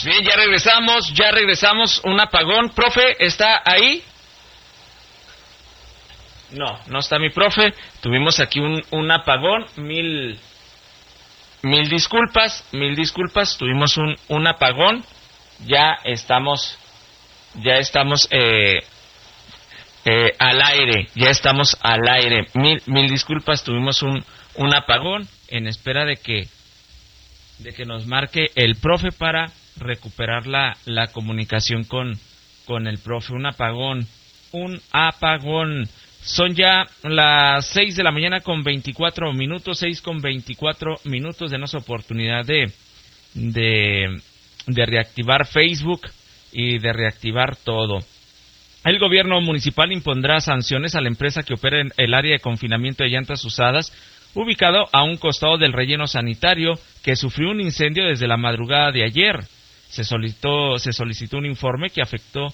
Bien, ya regresamos, un apagón. Profe, ¿está ahí? No está mi profe. Tuvimos aquí un apagón. Mil disculpas. Tuvimos un apagón. Ya estamos al aire. Mil disculpas. Tuvimos un apagón en espera de que nos marque el profe para recuperar la comunicación con el profe. Un apagón. Son ya las 6 de la mañana con 24 minutos, 6:24 minutos. Denos oportunidad de reactivar Facebook y de reactivar todo. El gobierno municipal impondrá sanciones a la empresa que opera en el área de confinamiento de llantas usadas, ubicado a un costado del relleno sanitario, que sufrió un incendio desde la madrugada de ayer. Se solicitó un informe que afectó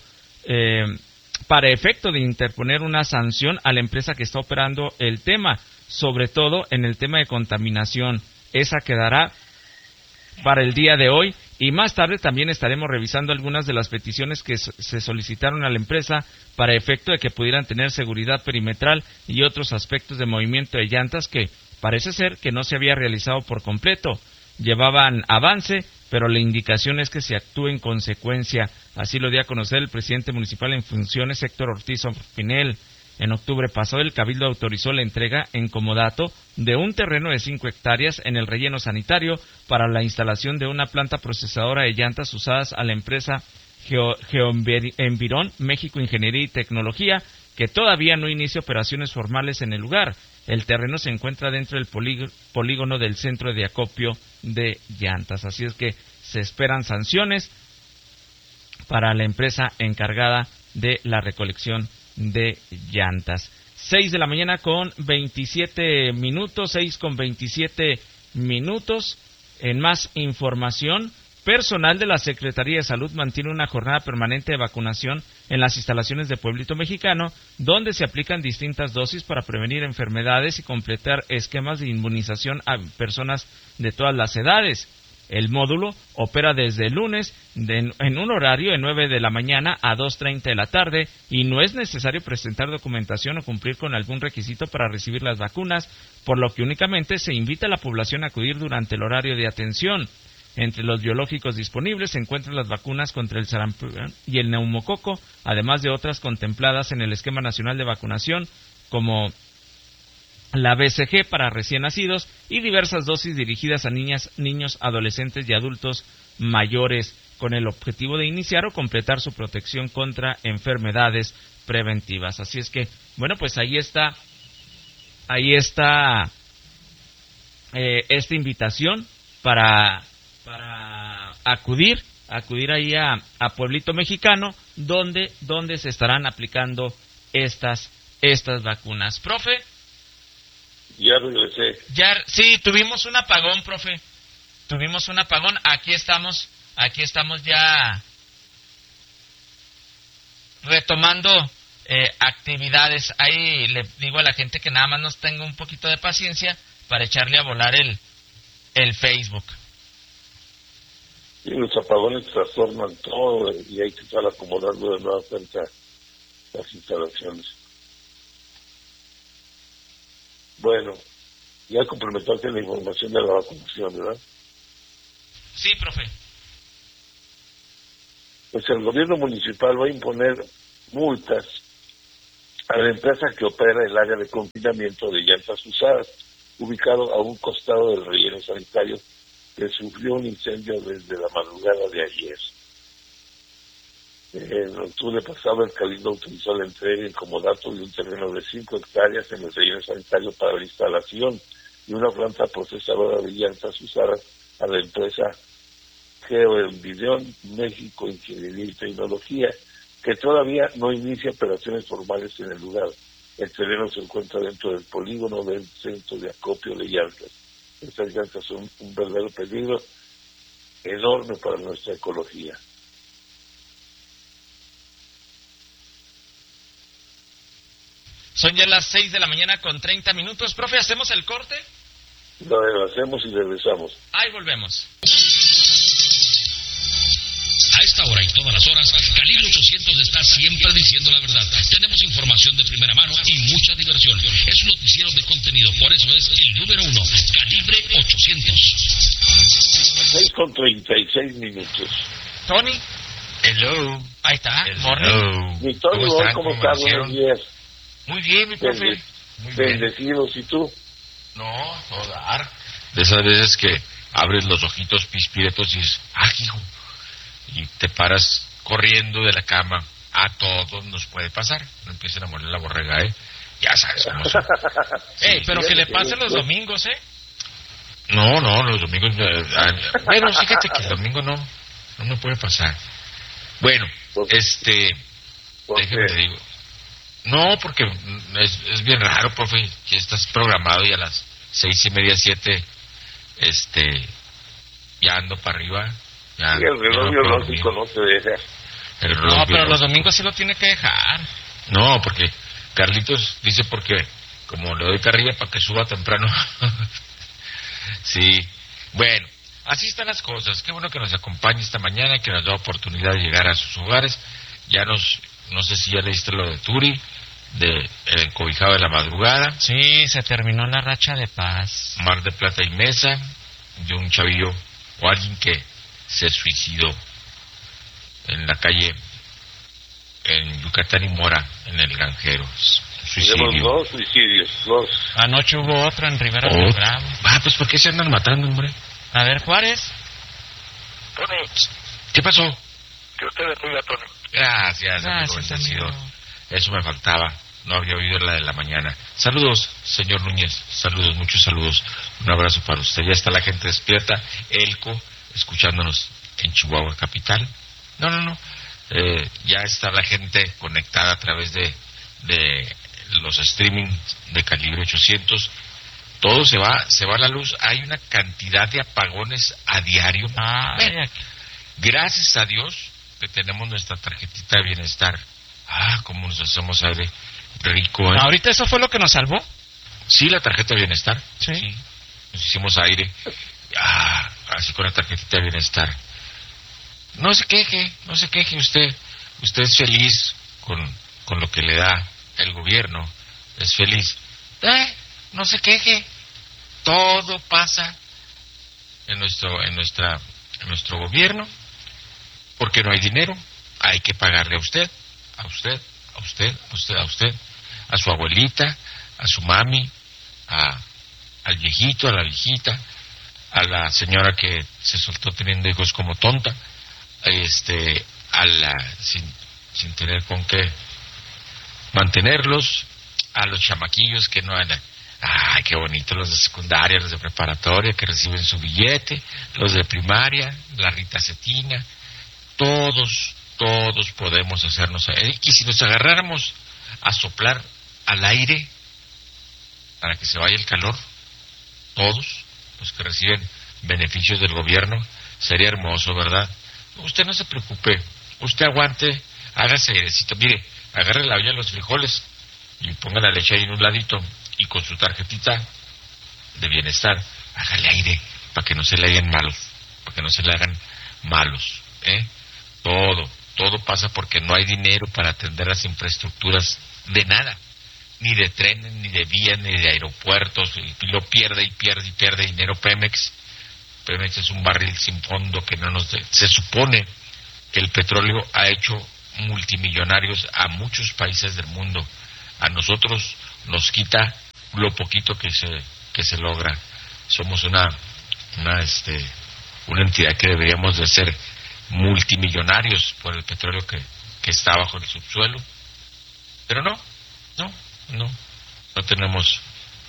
para efecto de interponer una sanción a la empresa que está operando el tema, sobre todo en el tema de contaminación. Esa quedará para el día de hoy, y más tarde también estaremos revisando algunas de las peticiones que se solicitaron a la empresa para efecto de que pudieran tener seguridad perimetral y otros aspectos de movimiento de llantas que parece ser que no se había realizado por completo. Llevaban avance, pero la indicación es que se actúe en consecuencia. Así lo dio a conocer el presidente municipal en funciones, Héctor Ortiz Pinel. En octubre pasado, el Cabildo autorizó la entrega en comodato de un terreno de 5 hectáreas en el relleno sanitario para la instalación de una planta procesadora de llantas usadas a la empresa Geoenviron México Ingeniería y Tecnología, que todavía no inicia operaciones formales en el lugar. El terreno se encuentra dentro del polígono del centro de acopio de llantas. Así es que se esperan sanciones para la empresa encargada de la recolección de llantas. 6 de la mañana con 27 minutos, 6:27 minutos. En más información, personal de la Secretaría de Salud mantiene una jornada permanente de vacunación en las instalaciones de Pueblito Mexicano, donde se aplican distintas dosis para prevenir enfermedades y completar esquemas de inmunización a personas de todas las edades. El módulo opera desde el lunes en un horario de 9 de la mañana a 2:30 de la tarde y no es necesario presentar documentación o cumplir con algún requisito para recibir las vacunas, por lo que únicamente se invita a la población a acudir durante el horario de atención. Entre los biológicos disponibles se encuentran las vacunas contra el sarampión y el neumococo, además de otras contempladas en el Esquema Nacional de Vacunación, como la BCG para recién nacidos y diversas dosis dirigidas a niñas, niños, adolescentes y adultos mayores, con el objetivo de iniciar o completar su protección contra enfermedades preventivas. Así es que, bueno, pues ahí está esta invitación para acudir ahí a Pueblito Mexicano, donde se estarán aplicando estas vacunas. Profe. Ya regresé. Sí, tuvimos un apagón, profe. Aquí estamos ya retomando actividades. Ahí le digo a la gente que nada más nos tenga un poquito de paciencia para echarle a volar el Facebook. Y los apagones trastornan todo y hay que estar acomodando de nueva cuenta las instalaciones. Bueno, ya complementaste la información de la vacunación, ¿verdad? Sí, profe. Pues el gobierno municipal va a imponer multas a la empresa que opera el área de confinamiento de llantas usadas, ubicado a un costado del relleno sanitario, que sufrió un incendio desde la madrugada de ayer. En octubre pasado, el Cabildo autorizó la entrega en comodato de un terreno de 5 hectáreas en el relleno sanitario para la instalación de una planta procesadora de llantas usadas a la empresa Geoenviron México Ingeniería y Tecnología, que todavía no inicia operaciones formales en el lugar. El terreno se encuentra dentro del polígono del centro de acopio de llantas. Estas llantas son un verdadero peligro enorme para nuestra ecología. Son ya las 6 de la mañana con 30 minutos. Profe, ¿hacemos el corte? Lo hacemos y regresamos. Ahí volvemos. hora y todas las horas, Calibre 800 está siempre diciendo la verdad. Tenemos información de primera mano y mucha diversión. Es un noticiero de contenido, por eso es el número 1, Calibre 800. 6:36. Tony. Hello. Ahí está. Hello. Mi Tony, ¿cómo estás? Buenos días. Muy bien, mi profe. Muy bien. Bendecidos, ¿y tú? No, todo dar. De esas veces que abres los ojitos pispiretos y dices, hijo, y te paras corriendo de la cama. A todos nos puede pasar. No empiecen a moler la borrega, Ya sabes cómo son. Pero que le pase los domingos, No, los domingos... bueno, fíjate que el domingo no me puede pasar. Bueno, déjeme te digo. No, porque es bien raro, profe, que estás programado y a las 6:30, 7, ya ando para arriba. Ya, sí, el reloj biológico no te deja. No, pero los domingos sí lo tiene que dejar. No, porque Carlitos dice porque como le doy carrilla para que suba temprano. Sí, bueno, así están las cosas. Qué bueno que nos acompañe esta mañana, que nos da oportunidad de llegar a sus hogares. No sé si ya leíste lo de Turi, de El Encobijado de la Madrugada. Sí, se terminó la racha de paz. Mar de Plata y Mesa, de un chavillo o alguien que se suicidó en la calle en Yucatán y Mora, en el Granjero. Tenemos 2 suicidios, 2. Anoche hubo otro en Rivera del Bravo. Pues ¿por qué se andan matando, hombre? A ver, Juárez. Tony. ¿Qué pasó? Que usted bendiga, Tony. Gracias, amigo. Eso me faltaba. No había oído la de la mañana. Saludos, señor Núñez. Saludos, muchos saludos. Un abrazo para usted. Ya está la gente despierta. Elco, escuchándonos en Chihuahua capital. No. Ya está la gente conectada a través de los streaming de Calibre 800. Todo se va a la luz. Hay una cantidad de apagones a diario. Gracias a Dios que tenemos nuestra tarjetita de bienestar. Cómo nos hacemos aire rico, Ahorita eso fue lo que nos salvó. Sí, la tarjeta de bienestar. Sí. Nos hicimos aire. Así con la tarjetita de bienestar. No se queje usted. Usted es feliz con lo que le da el gobierno. Es feliz. No se queje. Todo pasa en nuestro gobierno porque no hay dinero. Hay que pagarle a usted, a su abuelita, a su mami, al viejito, a la viejita, a la señora que se soltó teniendo hijos como tonta, sin tener con qué mantenerlos, a los chamaquillos que no andan. Qué bonito, los de secundaria, los de preparatoria que reciben su billete, los de primaria, la Rita Cetina, todos podemos hacernos aire. Y si nos agarráramos a soplar al aire para que se vaya el calor, todos los que reciben beneficios del gobierno, sería hermoso, ¿verdad? Usted no se preocupe, usted aguante, hágase airecito. Mire, agarre la olla de los frijoles y ponga la leche ahí en un ladito y con su tarjetita de bienestar, hágale aire para que no se le hagan malos, Todo pasa porque no hay dinero para atender las infraestructuras de nada, ni de trenes, ni de vías, ni de aeropuertos, y lo pierde dinero Pemex. Pemex es un barril sin fondo que se supone que el petróleo ha hecho multimillonarios a muchos países del mundo. A nosotros nos quita lo poquito que se logra. Somos una entidad que deberíamos de ser multimillonarios por el petróleo que está bajo el subsuelo, pero no tenemos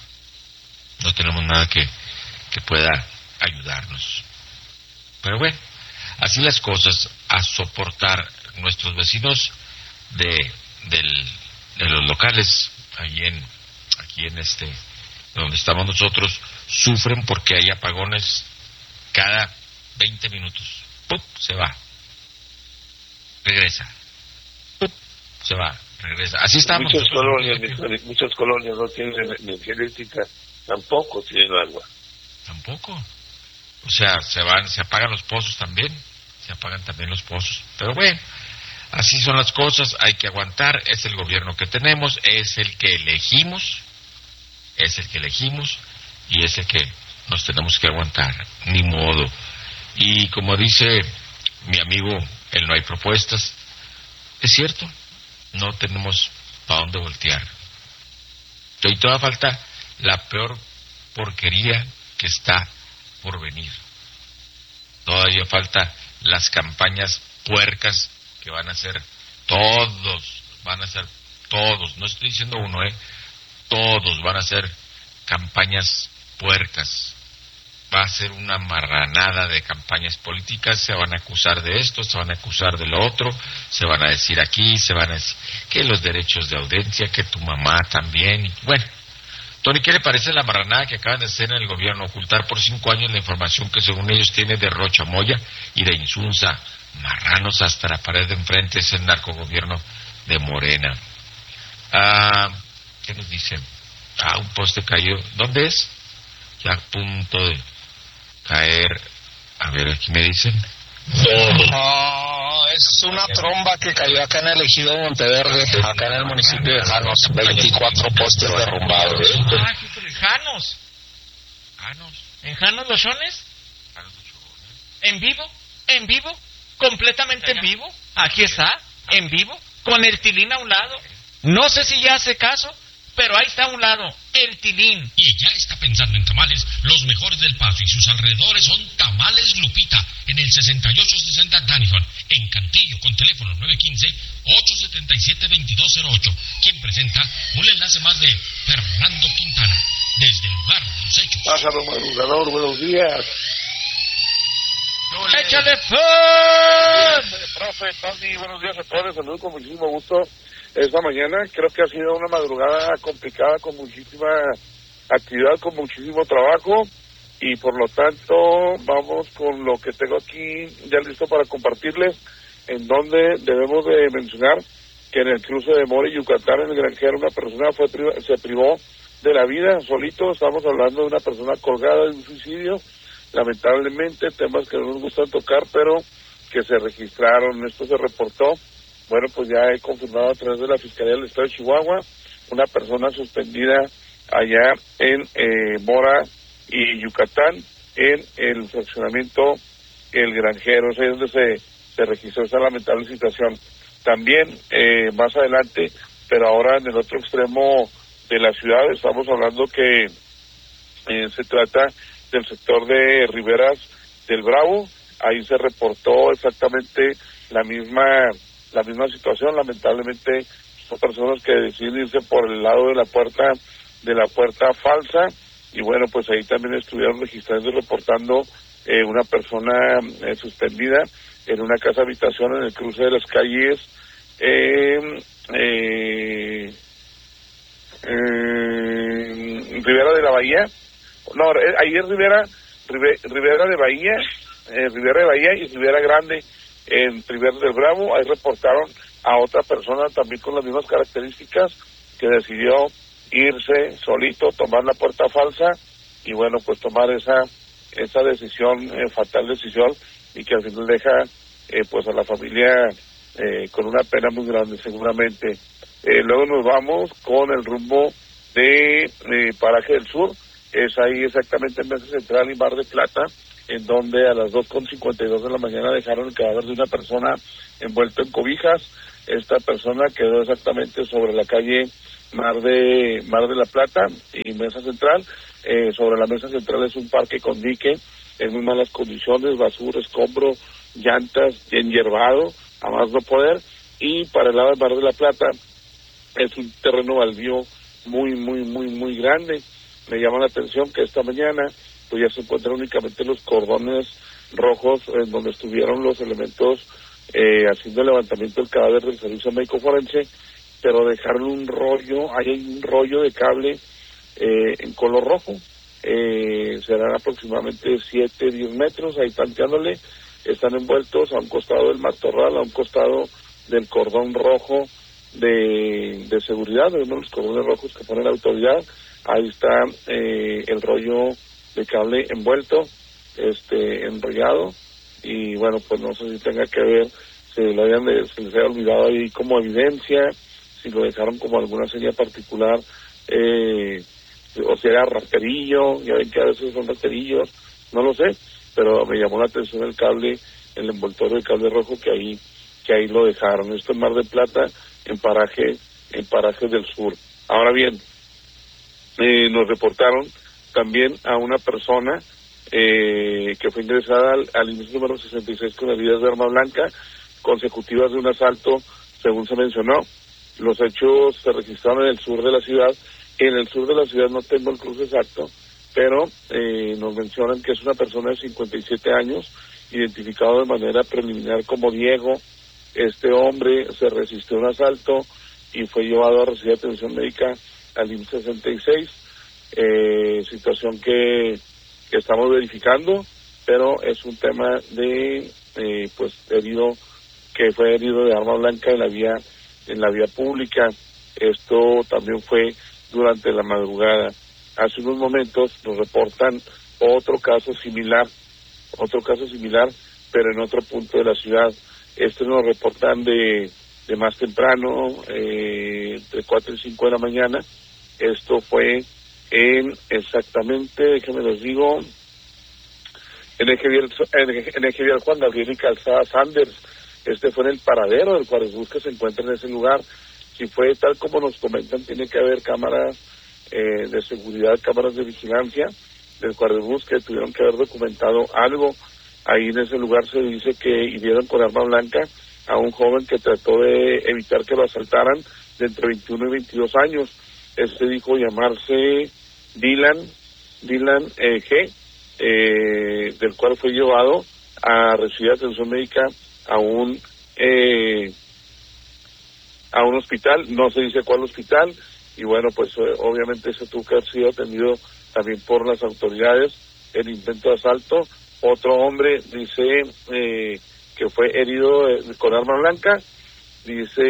nada que pueda ayudarnos. Pero bueno, así las cosas, a soportar. Nuestros vecinos de los locales aquí en donde estamos nosotros sufren porque hay apagones cada 20 minutos. ¡Pup! Se va, regresa, ¡pup! Se va, regresa. Así estamos. Muchas colonias no tienen energía eléctrica, tampoco tienen agua. Tampoco. O sea, se apagan los pozos también. se apagan también los pozos. Pero bueno, así son las cosas, hay que aguantar, es el gobierno que tenemos, es el que elegimos, y es el que nos tenemos que aguantar, ni modo. Y como dice mi amigo, el no hay propuestas, es cierto, no tenemos para dónde voltear. Y todavía falta la peor porquería que está por venir. Todavía falta las campañas puercas que van a ser todos, no estoy diciendo uno, todos van a ser campañas puercas. Va a ser una marranada de campañas políticas, se van a acusar de esto, se van a acusar de lo otro, se van a decir aquí, se van a decir que los derechos de audiencia, que tu mamá también. Bueno, Tony, ¿qué le parece la marranada que acaban de hacer en el gobierno? Ocultar por 5 años la información que según ellos tiene de Rocha Moya y de Insunza. Marranos hasta la pared de enfrente, es el narcogobierno de Morena. ¿Qué nos dicen? Un poste cayó. ¿Dónde es? Ya a punto de caer. A ver, aquí me dicen. Es una tromba que cayó acá en el ejido Monteverde, acá en el municipio de Janos. 24 postes derrumbados. Janos. ¿En Janos Lochones? ¿En vivo? ¿Completamente en vivo? Aquí está, en vivo, con el tilín a un lado. No sé si ya hace caso, pero ahí está a un lado, el tilín. Y ya está pensando en tamales, los mejores del Paso y sus alrededores son Tamales Lupita, en el 6860 Dannison, en Cantillo, con teléfono 915-877-2208, quien presenta un enlace más de Fernando Quintana, desde el lugar de los hechos. Pájaro madrugador, buenos días. ¡Échale fe! Profe, Tony, buenos días a todos, saludos con muchísimo gusto esta mañana. Creo que ha sido una madrugada complicada, con muchísima actividad, con muchísimo trabajo, y por lo tanto vamos con lo que tengo aquí ya listo para compartirles, en donde debemos de mencionar que en el cruce de Mora y Yucatán, en el Granjero, una persona se privó de la vida solito. Estamos hablando de una persona colgada de un suicidio. Lamentablemente, temas que no nos gustan tocar, pero que se registraron. Esto se reportó, bueno, pues ya he confirmado a través de la Fiscalía del Estado de Chihuahua, una persona suspendida allá en Mora y Yucatán, en el fraccionamiento El Granjero. Es ahí donde se registró esta lamentable situación. También, más adelante, pero ahora en el otro extremo de la ciudad, estamos hablando que se trata del sector de Riberas del Bravo. Ahí se reportó exactamente la misma situación. Lamentablemente son personas que deciden irse por el lado de la puerta falsa, y bueno, pues ahí también estuvieron registrando y reportando una persona suspendida en una casa habitación en el cruce de las calles Ribera de la Bahía. No, ahí es Ribera de Bahía y Ribera Grande en Ribera del Bravo. Ahí reportaron a otra persona también con las mismas características, que decidió irse solito, tomar la puerta falsa, y bueno, pues tomar esa decisión, fatal decisión, y que al final deja pues a la familia con una pena muy grande seguramente. Luego nos vamos con el rumbo de Paraje del Sur. Es ahí exactamente en Mesa Central y Mar de Plata, en donde a las 2:52 de la mañana dejaron el cadáver de una persona envuelto en cobijas. Esta persona quedó exactamente sobre la calle Mar de la Plata y Mesa Central. Sobre la Mesa Central es un parque con dique en muy malas condiciones, basura, escombro, llantas, enyerbado, a más no poder. Y para el lado de Mar de la Plata es un terreno baldío muy grande. Me llama la atención que esta mañana pues ya se encuentran únicamente los cordones rojos en donde estuvieron los elementos haciendo el levantamiento del cadáver del servicio médico forense, pero dejaron un rollo, hay un rollo de cable en color rojo. Serán aproximadamente 7-10 metros, ahí tanteándole. Están envueltos a un costado del matorral, a un costado del cordón rojo de seguridad, de uno de los cordones rojos que pone la autoridad. Ahí está el rollo de cable envuelto, enrollado, y bueno, pues no sé si tenga que ver, se les haya olvidado ahí como evidencia, si lo dejaron como alguna señal particular, o si era rasterillo, ya ven que a veces son rasterillos, no lo sé, pero me llamó la atención el cable, el envoltorio de cable rojo que ahí lo dejaron. Esto en Mar del Plata, en parajes del sur. Ahora bien, nos reportaron también a una persona que fue ingresada al inicio número 66 con heridas de arma blanca consecutivas de un asalto, según se mencionó. Los hechos se registraron en el sur de la ciudad. En el sur de la ciudad no tengo el cruce exacto, pero nos mencionan que es una persona de 57 años, identificado de manera preliminar como Diego. Este hombre se resistió a un asalto y fue llevado a recibir atención médica al IMSS 66, situación que estamos verificando, pero es un tema de que fue herido de arma blanca en la vía pública. Esto también fue durante la madrugada. Hace unos momentos nos reportan otro caso similar, pero en otro punto de la ciudad. Nos reportan de más temprano, entre 4 y 5 de la mañana. Esto fue exactamente, déjenme les digo, en Eje Vial Juan Gabriel y Calzada Sanders. Fue en el paradero del Cuaresbús que se encuentra en ese lugar. Si fue tal como nos comentan, tiene que haber cámaras de seguridad, cámaras de vigilancia del Cuaresbús que tuvieron que haber documentado algo. Ahí en ese lugar se dice que hirieron con arma blanca a un joven que trató de evitar que lo asaltaran, de entre 21 y 22 años. Dijo llamarse Dylan G, del cual fue llevado a recibir atención médica a un hospital, no se dice cuál hospital, y bueno, pues obviamente se tuvo que haber sido atendido también por las autoridades. El intento de asalto, otro hombre dice que fue herido con arma blanca, dice,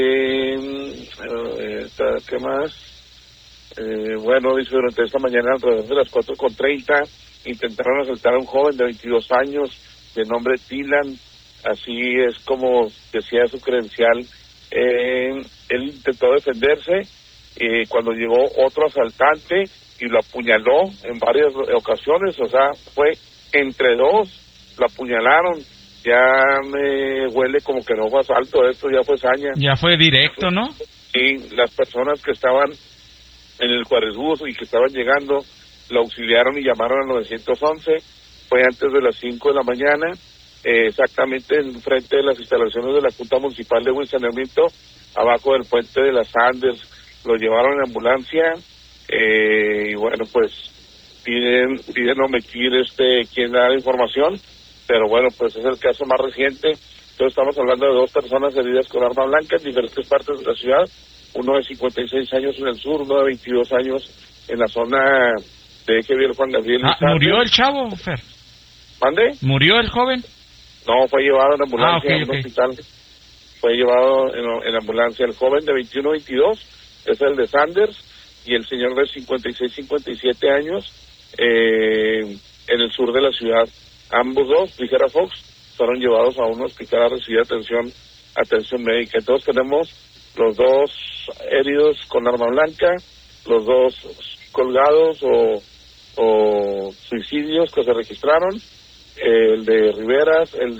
¿qué más? Dice durante esta mañana alrededor de las 4:30 intentaron asaltar a un joven de 22 años de nombre Dylan, así es como decía su credencial. Él intentó defenderse cuando llegó otro asaltante y lo apuñaló en varias ocasiones, o sea, fue entre dos, lo apuñalaron. Ya me huele como que no fue asalto, esto ya fue saña. Ya fue directo, ¿no? Sí, las personas que estaban en el Cuaresbús y que estaban llegando lo auxiliaron y llamaron al 911. Fue antes de las 5 de la mañana, exactamente en frente de las instalaciones de la Junta Municipal de Huizaneamiento, abajo del puente de las Andes. Lo llevaron en ambulancia y bueno, pues piden omitir quién da la información, pero bueno, pues es el caso más reciente. Entonces estamos hablando de 2 personas heridas con arma blanca en diferentes partes de la ciudad, uno de 56 años en el sur, uno de 22 años en la zona de Eje Vial Juan Gabriel. ¿Murió el chavo, Fer? ¿Mande? ¿Murió el joven? No, fue llevado en ambulancia a un hospital. Fue llevado en ambulancia. El joven de 21-22 es el de Sanders, y el señor de 56-57 años en el sur de la ciudad. Ambos dos, Ligera Fox, fueron llevados a un hospital a recibir atención médica. Entonces tenemos los 2 heridos con arma blanca, los 2 colgados o suicidios que se registraron, el de Riveras, el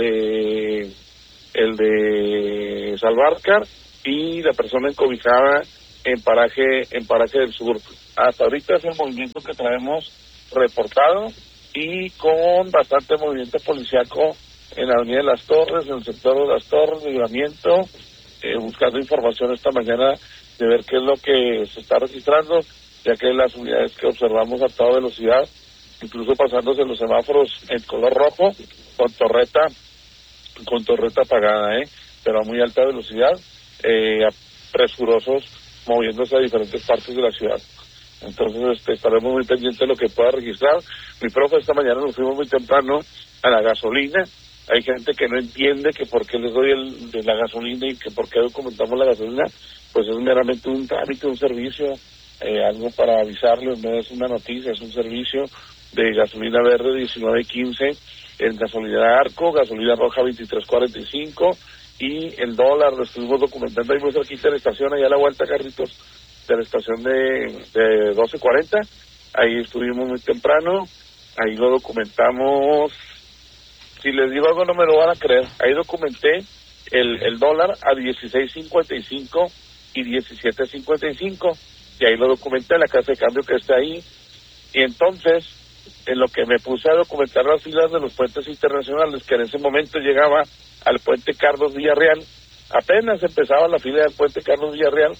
de Salvarcar, y la persona encobijada en paraje del sur. Hasta ahorita es el movimiento que traemos reportado, y con bastante movimiento policiaco en la Avenida de las Torres, en el sector de las Torres, Libramiento, buscando información esta mañana de ver qué es lo que se está registrando, ya que las unidades que observamos a toda velocidad, incluso pasándose los semáforos en color rojo, con torreta apagada, pero a muy alta velocidad, presurosos, moviéndose a diferentes partes de la ciudad. Entonces estaremos muy pendientes de lo que pueda registrar. Mi profe, esta mañana nos fuimos muy temprano a la gasolina. Hay gente que no entiende que por qué les doy de la gasolina y que por qué documentamos la gasolina. Pues es meramente un trámite, un servicio, algo para avisarles, no es una noticia, es un servicio de gasolina verde 19.15, en gasolina Arco, gasolina roja 23.45, y el dólar lo estuvimos documentando ahí muy cerquita de la estación, allá a la vuelta, Carlitos, de la estación de 12.40, ahí estuvimos muy temprano, ahí lo documentamos. Si les digo algo no me lo van a creer, ahí documenté el dólar a 16.55 y 17.55, y ahí lo documenté en la casa de cambio que está ahí. Y entonces, en lo que me puse a documentar las filas de los puentes internacionales, que en ese momento llegaba al puente Carlos Villarreal, apenas empezaba la fila del puente Carlos Villarreal,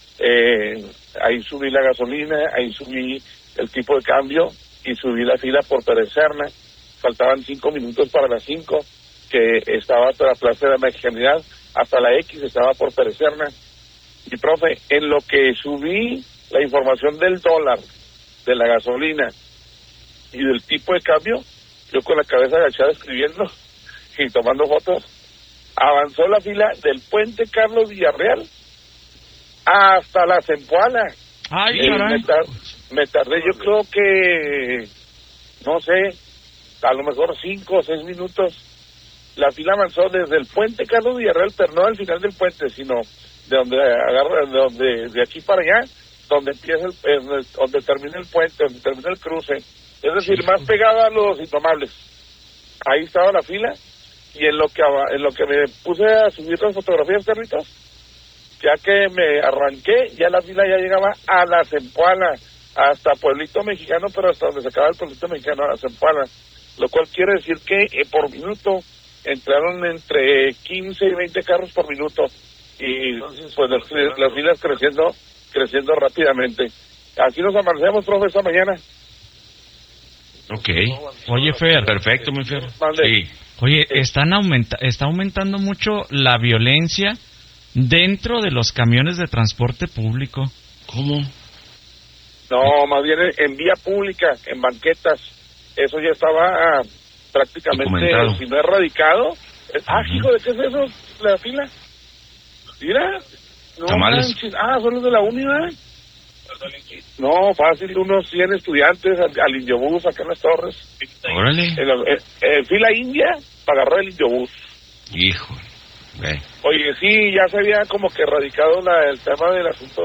ahí subí la gasolina, ahí subí el tipo de cambio y subí la fila por Pérez Serna. Faltaban 5 minutos para las 5, que estaba hasta la Plaza de la Mexicanidad, hasta la X estaba por Pérez Serna. Y profe, en lo que subí la información del dólar, de la gasolina y del tipo de cambio, yo con la cabeza agachada escribiendo y tomando fotos, avanzó la fila del puente Carlos Villarreal hasta la Zempoala. Ay, caray. Me tardé, yo creo que, no sé, a lo mejor 5 o 6 minutos. La fila avanzó desde el puente Carlos Villarreal, pero no al final del puente, sino de donde agarra, de aquí para allá, donde empieza donde termina el puente, donde termina el cruce, es decir, más pegada a los Intomables. Ahí estaba la fila, y en lo que me puse a subir las fotografías, Carlitos, ya que me arranqué, ya la fila ya llegaba a la Zempoala, hasta Pueblito Mexicano, pero hasta donde se acaba el Pueblito Mexicano, a la Zempoala, lo cual quiere decir que por minuto entraron entre 15 y 20 carros por minuto, y entonces, pues las filas creciendo rápidamente. Así nos amanecemos, profe, esta mañana. Ok. Oye, Fer. Perfecto, muy Fer. Sí. Oye, está aumentando mucho la violencia dentro de los camiones de transporte público. ¿Cómo? No, más bien en vía pública, en banquetas. Eso ya estaba prácticamente, si no erradicado. Hijo, ¿de qué es eso? La fila. Mira. No manches. Son los de la uni, ¿verdad? No, fácil, unos 100 estudiantes al Indiobús acá en las Torres. Órale. Fila india para agarrar el Indiobús. Hijo. Oye, sí, ya se había como que erradicado el tema del asunto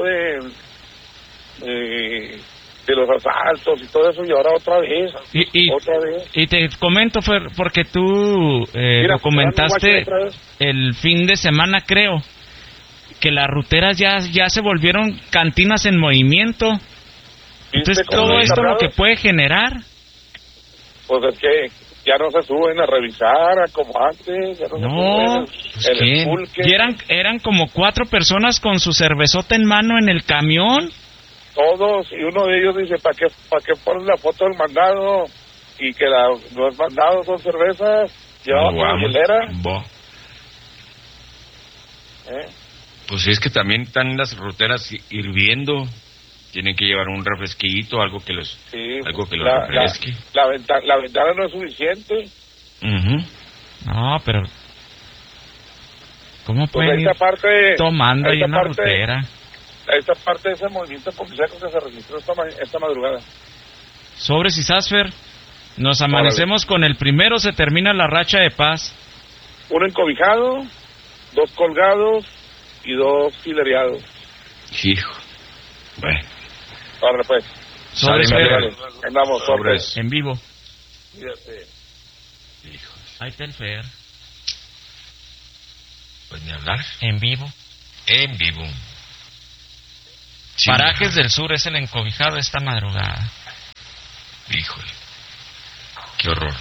de los asaltos y todo eso, y ahora otra vez. Y te comento, Fer, porque tú documentaste el fin de semana, creo, que las ruteras ya se volvieron cantinas en movimiento. Entonces, todo esto lo que puede generar. Pues es que ya no se suben a revisar como antes. Ya no se suben y eran como 4 personas con su cervezota en mano en el camión. Todos, y uno de ellos dice, ¿para qué pones la foto del mandado? Y que los mandados son cervezas, llevamos hielera. Pues es que también están las ruteras hirviendo, tienen que llevar un refresquito, algo que los refresque. La ventana no es suficiente. No, pero ¿cómo pueden ir tomando ahí en la rutera? Esta parte de ese movimiento policíaco que se registró esta madrugada. Sobres y Sasfer, nos amanecemos con el primero, se termina la racha de paz. 1 encobijado, 2 colgados y 2 filereados. Hijo. Bueno. Ahora pues. Sobres, andamos, sobres. En vivo. Fíjate. Hijo. Ahí está el Fer. Pues ni hablar. En vivo. En vivo. Parajes del Sur es el encobijado esta madrugada. Híjole, qué horror.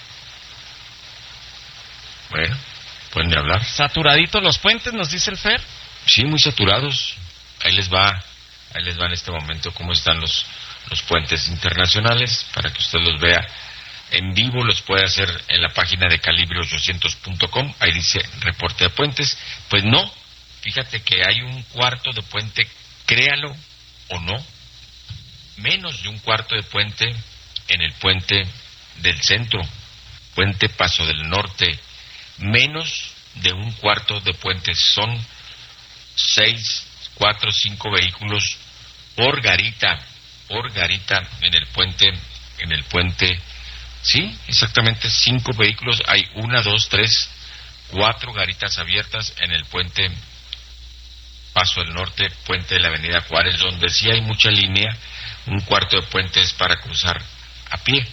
Bueno, pueden de hablar. Saturaditos los puentes, nos dice el Fer. Sí, muy saturados. Ahí les va en este momento cómo están los puentes internacionales, para que usted los vea en vivo. Los puede hacer en la página de calibre800.com. Ahí dice reporte de puentes. Pues no, fíjate que hay un cuarto de puente, créalo o no, menos de un cuarto de puente en el puente del centro, puente Paso del Norte, menos de un cuarto de puente. Son 6, 4, 5 vehículos por garita en el puente en el puente. Sí, exactamente 5 vehículos. Hay 1, 2, 3, 4 garitas abiertas en el puente Paso del Norte, puente de la Avenida Juárez, donde sí hay mucha línea. Un cuarto de puente es para cruzar a pie.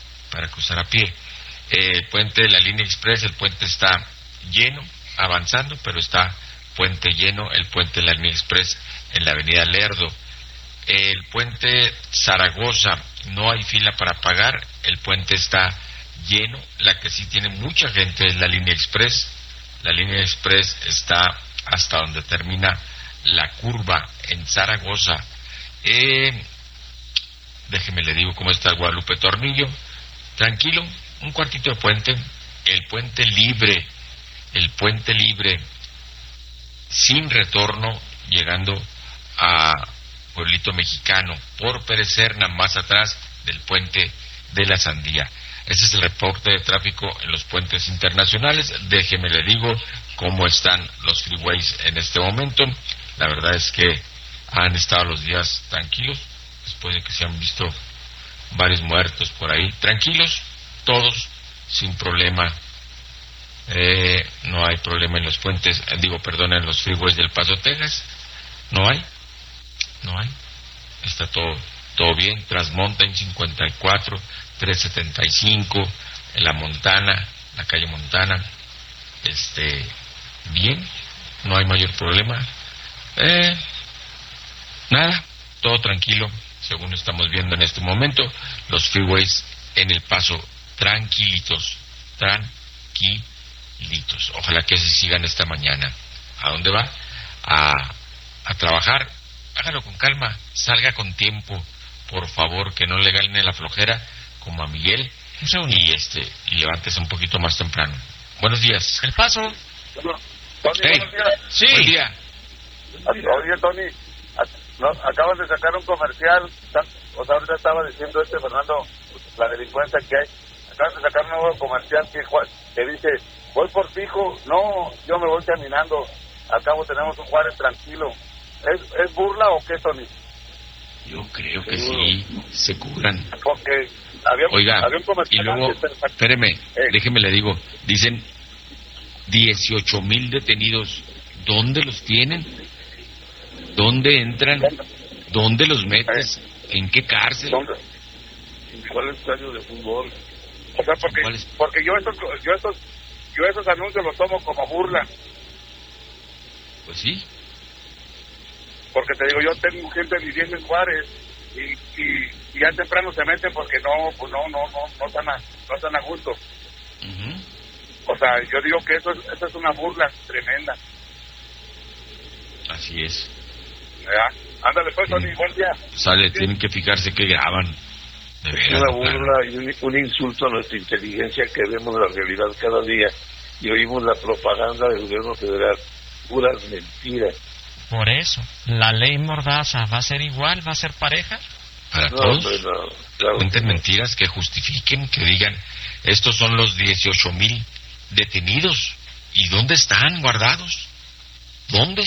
El puente de la línea express, el puente está lleno, avanzando, pero está puente lleno. El puente de la línea express en la Avenida Lerdo. El puente Zaragoza, no hay fila para pagar, el puente está lleno. La que sí tiene mucha gente es la línea express. La línea express está hasta donde termina la curva en Zaragoza. Déjeme le digo cómo está el Guadalupe Tornillo. Tranquilo, un cuartito de puente. El puente libre, sin retorno, llegando a Pueblito Mexicano, por Pérez Serna, más atrás del puente de la Sandía. Ese es el reporte de tráfico en los puentes internacionales. Déjeme le digo cómo están los freeways en este momento. La verdad es que han estado los días tranquilos, después de que se han visto varios muertos por ahí. Tranquilos, todos, sin problema. No hay problema en los puentes, en los freeways del Paso, Texas. No hay. Está todo bien. Transmountain 54, 375, en la Montana, la calle Montana. Bien, no hay mayor problema. Nada, todo tranquilo, según estamos viendo en este momento. Los freeways en El Paso, tranquilitos. Ojalá que se sigan esta mañana. ¿A dónde va? A trabajar. Hágalo con calma, salga con tiempo, por favor, que no le gane la flojera como a Miguel, y levántese un poquito más temprano. Buenos días. El Paso. Tony, Hey. buenos días. Sí. Buen día. Oye, Tony, acabas de sacar un comercial, o sea, ahorita estaba diciendo Fernando, la delincuencia que hay. Acabas de sacar un nuevo comercial que dice, voy por ti, hijo. No, yo me voy caminando. Al cabo tenemos un Juárez tranquilo. ¿Es burla o qué, Tony? Yo creo que sí, se curan. Porque había un comercial. Y luego, espéreme, déjeme le digo, dicen 18,000 detenidos. ¿Dónde los tienen? ¿Dónde entran? ¿Dónde los metes? ¿En qué cárcel? ¿Cuál estadio de fútbol? O sea, porque yo esos anuncios los tomo como burla. Pues sí. Porque te digo, yo tengo gente viviendo en Juárez y ya temprano se meten porque no están a gusto. O sea, yo digo que eso es una burla tremenda. Así es. ¿Verdad? Ándale pues, Tony, buen día. Tienen que fijarse que graban. De veras, una burla y un insulto a nuestra inteligencia, que vemos la realidad cada día y oímos la propaganda del gobierno federal. Puras mentiras. Por eso, la ley Mordaza va a ser igual, va a ser pareja. Para todos. Claro. Cuenten mentiras, que justifiquen, que digan, estos son los 18,000 detenidos. ¿Y dónde están guardados? ¿Dónde?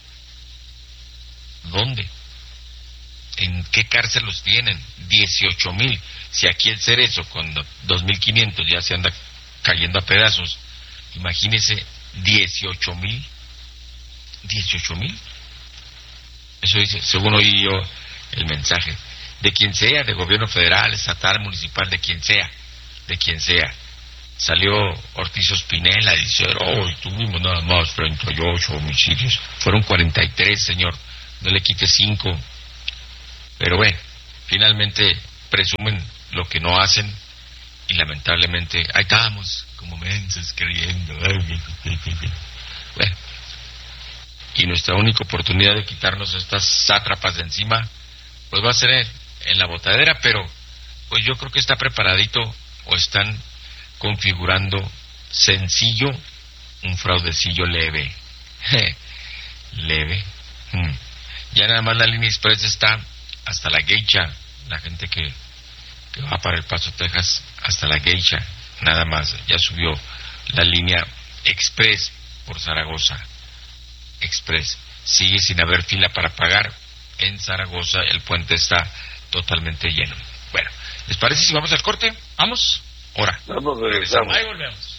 ¿En qué cárcel los tienen? 18,000. Si aquí el Cerezo con 2,500 ya se anda cayendo a pedazos, imagínese 18,000. 18,000. Eso dice, según oí yo el mensaje. De quien sea, de gobierno federal, estatal, municipal, de quien sea. Salió Ortiz Ospinela y dice, tuvimos nada más 38 homicidios. Fueron 43, señor. No le quite 5. Pero bueno, finalmente presumen lo que no hacen y lamentablemente ahí estamos, como mensos, creyendo. Bueno. Y nuestra única oportunidad de quitarnos estas sátrapas de encima, pues va a ser en la botadera, pero pues yo creo que está preparadito, o están configurando sencillo un fraudecillo leve. Leve. Ya nada más la línea express está hasta la Geisha, la gente que va para El Paso, Texas, hasta la Geisha, nada más. Ya subió la línea express por Zaragoza. Express. Sigue sin haber fila para pagar. En Zaragoza el puente está totalmente lleno. Bueno, ¿les parece si vamos al corte? Vamos. Ahora. Vamos, regresamos. Ahí volvemos.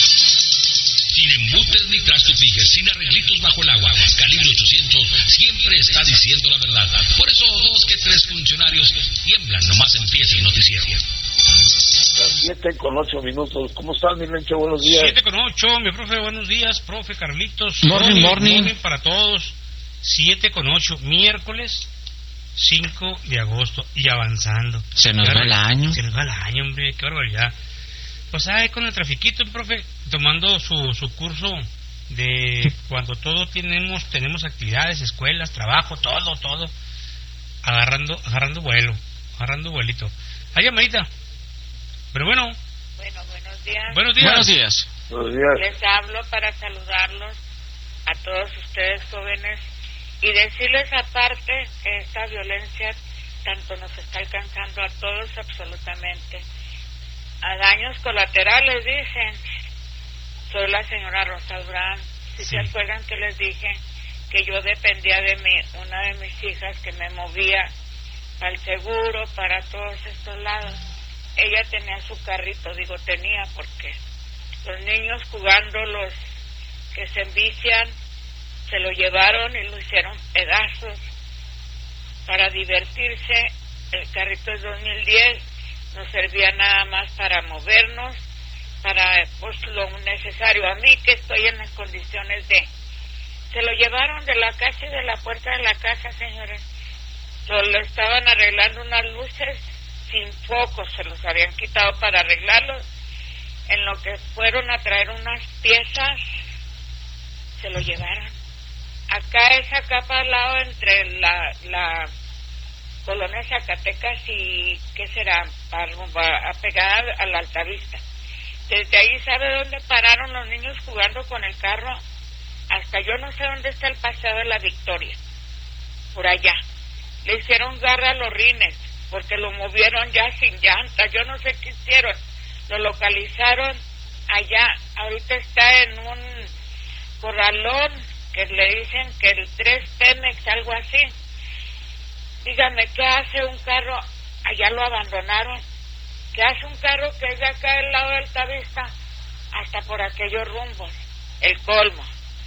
Sin embutes ni trastos fijes, sin arreglitos bajo el agua, Calibre 800 siempre está diciendo la verdad. Por eso 2 que 3 funcionarios tiemblan nomás empieza el noticiero. Las 7:08. ¿Cómo están, mi Lencho? Buenos días. 7:08, mi profe, buenos días, profe Carlitos. Morning. Para todos. 7:08, miércoles 5 de agosto y avanzando. Se nos va el año. Se nos va el año, hombre, qué barbaridad. Pues ahí con el trafiquito, profe, tomando su curso de cuando todos tenemos actividades, escuelas, trabajo, todo, agarrando vuelito. Hay llamadita. Pero bueno. Bueno, buenos días. Buenos días. Buenos días. Buenos días. Les hablo para saludarlos a todos ustedes jóvenes y decirles aparte que esta violencia tanto nos está alcanzando a todos absolutamente. A daños colaterales dicen. Soy la señora Rosa Durán. Si se acuerdan que les dije que yo dependía de una de mis hijas que me movía para el seguro, para todos estos lados. Ella tenía su carrito, tenía porque los niños jugando, los que se envician, se lo llevaron y lo hicieron pedazos para divertirse. El carrito es 2010, nos servía nada más para movernos, para pues lo necesario. A mí que estoy en las condiciones se lo llevaron de la casa y de la puerta de la casa, señores. Solo estaban arreglando unas luces sin focos, se los habían quitado para arreglarlos. En lo que fueron a traer unas piezas, se lo llevaron. Acá es acá para el lado entre la colonia Zacatecas y ¿qué será? Apegada a la Altavista. Desde ahí, ¿sabe dónde pararon los niños jugando con el carro? Hasta yo no sé dónde está el Paseo de la Victoria, por allá. Le hicieron garra a los rines porque lo movieron ya sin llanta, yo no sé qué hicieron. Lo localizaron allá, ahorita está en un corralón que le dicen que el 3 Pemex, algo así. Dígame, ¿qué hace un carro? Allá lo abandonaron. ¿Qué hace un carro que es de acá del lado de Altavista hasta por aquellos rumbos? El colmo.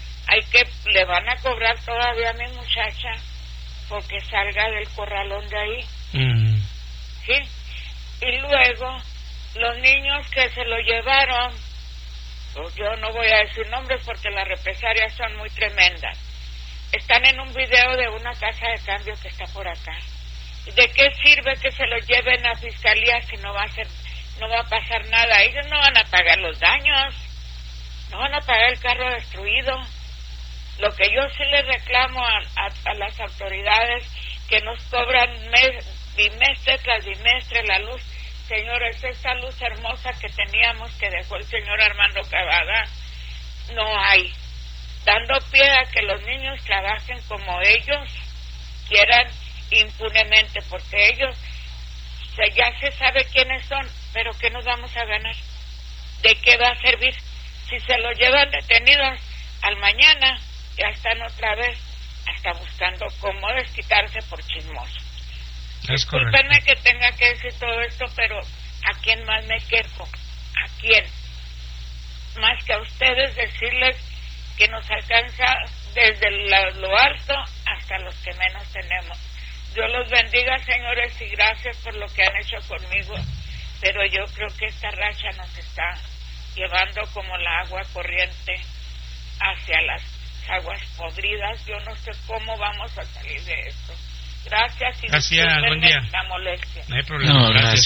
Le van a cobrar todavía a mi muchacha porque salga del corralón de ahí. ¿Sí? Y luego, los niños que se lo llevaron, pues yo no voy a decir nombres porque las represalias son muy tremendas. Están en un video de una casa de cambio que está por acá. ¿De qué sirve que se lo lleven a fiscalía si no va a pasar nada? Ellos no van a pagar los daños, no van a pagar el carro destruido. Lo que yo sí le reclamo a las autoridades que nos cobran bimestre tras bimestre la luz. Señores, esta luz hermosa que teníamos, que dejó el señor Armando Cavada, no hay. Dando pie a que los niños trabajen como ellos quieran impunemente, porque ellos ya se sabe quiénes son, pero ¿qué nos vamos a ganar? ¿De qué va a servir? Si se los llevan detenidos al mañana, ya están otra vez hasta buscando cómo desquitarse por chismoso. Discúlpenme que tenga que decir todo esto, pero ¿a quién más me quejo? ¿A quién? Más que a ustedes decirles que nos alcanza desde lo alto hasta los que menos tenemos. Dios los bendiga, señores, y gracias por lo que han hecho conmigo, pero yo creo que esta racha nos está llevando como la agua corriente hacia las aguas podridas. Yo no sé cómo vamos a salir de esto. Gracias y buen día. la molestia. No hay problema. No, gracias.